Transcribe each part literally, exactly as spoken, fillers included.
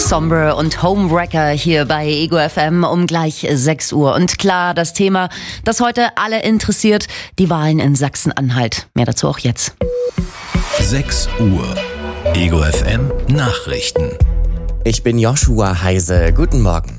Sombre und Homewrecker hier bei Ego F M um gleich sechs Uhr. Und klar, das Thema, das heute alle interessiert, die Wahlen in Sachsen-Anhalt. Mehr dazu auch jetzt. sechs Uhr. Ego F M Nachrichten. Ich bin Joshua Heise. Guten Morgen.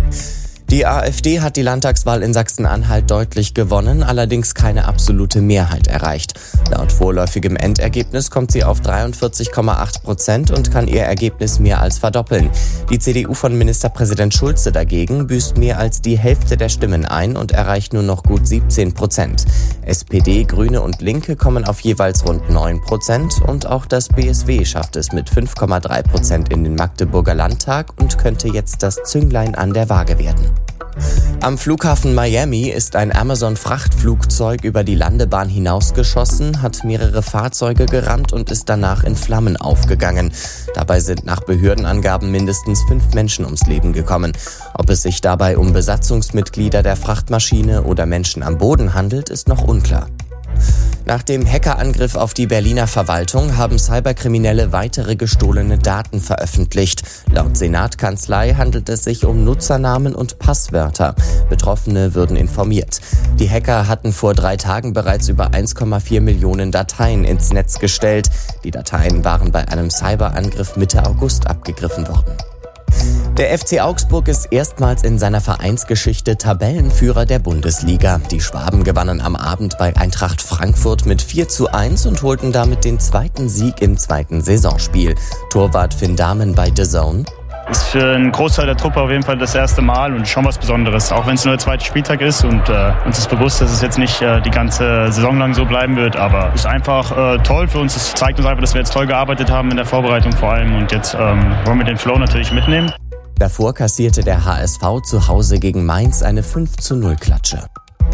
Die AfD hat die Landtagswahl in Sachsen-Anhalt deutlich gewonnen, allerdings keine absolute Mehrheit erreicht. Laut vorläufigem Endergebnis kommt sie auf dreiundvierzig Komma acht Prozent und kann ihr Ergebnis mehr als verdoppeln. Die C D U von Ministerpräsident Schulze dagegen büßt mehr als die Hälfte der Stimmen ein und erreicht nur noch gut siebzehn Prozent. S P D, Grüne und Linke kommen auf jeweils rund neun Prozent und auch das B S W schafft es mit fünf Komma drei Prozent in den Magdeburger Landtag und könnte jetzt das Zünglein an der Waage werden. Am Flughafen Miami ist ein Amazon-Frachtflugzeug über die Landebahn hinausgeschossen, hat mehrere Fahrzeuge gerammt und ist danach in Flammen aufgegangen. Dabei sind nach Behördenangaben mindestens fünf Menschen ums Leben gekommen. Ob es sich dabei um Besatzungsmitglieder der Frachtmaschine oder Menschen am Boden handelt, ist noch unklar. Nach dem Hackerangriff auf die Berliner Verwaltung haben Cyberkriminelle weitere gestohlene Daten veröffentlicht. Laut Senatskanzlei handelt es sich um Nutzernamen und Passwörter. Betroffene würden informiert. Die Hacker hatten vor drei Tagen bereits über eins Komma vier Millionen Dateien ins Netz gestellt. Die Dateien waren bei einem Cyberangriff Mitte August abgegriffen worden. Der F C Augsburg ist erstmals in seiner Vereinsgeschichte Tabellenführer der Bundesliga. Die Schwaben gewannen am Abend bei Eintracht Frankfurt mit vier zu eins und holten damit den zweiten Sieg im zweiten Saisonspiel. Torwart Finn Dahmen bei D A Z N. Ist für einen Großteil der Truppe auf jeden Fall das erste Mal und schon was Besonderes, auch wenn es nur der zweite Spieltag ist und äh, uns ist bewusst, dass es jetzt nicht äh, die ganze Saison lang so bleiben wird, aber es ist einfach äh, toll für uns. Es zeigt uns einfach, dass wir jetzt toll gearbeitet haben in der Vorbereitung vor allem und jetzt ähm, wollen wir den Flow natürlich mitnehmen. Davor kassierte der H S V zu Hause gegen Mainz eine fünf zu null Klatsche.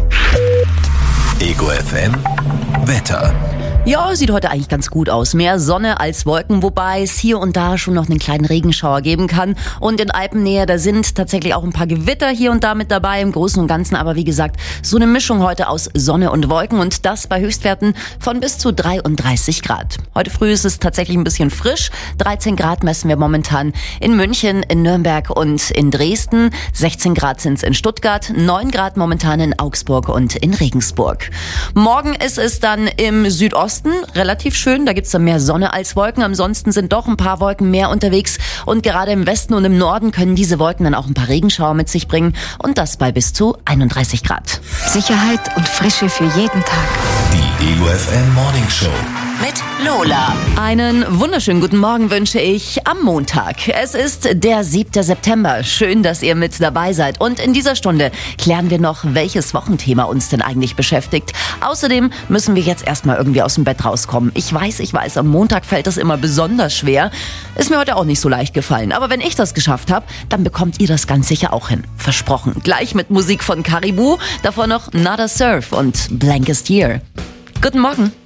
Ego F M Wetter. Ja, sieht heute eigentlich ganz gut aus. Mehr Sonne als Wolken, wobei es hier und da schon noch einen kleinen Regenschauer geben kann. Und in Alpennähe, da sind tatsächlich auch ein paar Gewitter hier und da mit dabei im Großen und Ganzen. Aber wie gesagt, so eine Mischung heute aus Sonne und Wolken und das bei Höchstwerten von bis zu dreiunddreißig Grad. Heute früh ist es tatsächlich ein bisschen frisch. dreizehn Grad messen wir momentan in München, in Nürnberg und in Dresden. sechzehn Grad sind es in Stuttgart, neun Grad momentan in Augsburg und in Regensburg. Morgen ist es dann im Südosten relativ schön, da gibt's dann mehr Sonne als Wolken. Ansonsten sind doch ein paar Wolken mehr unterwegs und gerade im Westen und im Norden können diese Wolken dann auch ein paar Regenschauer mit sich bringen und das bei bis zu einunddreißig Grad. Sicherheit und Frische für jeden Tag. Die Ego F M Morning Show mit Lola. Einen wunderschönen guten Morgen wünsche ich am Montag. Es ist der siebte September. Schön, dass ihr mit dabei seid. Und in dieser Stunde klären wir noch, welches Wochenthema uns denn eigentlich beschäftigt. Außerdem müssen wir jetzt erstmal irgendwie aus dem Bett rauskommen. Ich weiß, ich weiß, am Montag fällt das immer besonders schwer. Ist mir heute auch nicht so leicht gefallen. Aber wenn ich das geschafft habe, dann bekommt ihr das ganz sicher auch hin. Versprochen. Gleich mit Musik von Caribou. Davor noch Nada Surf und Blankest Year. Guten Morgen.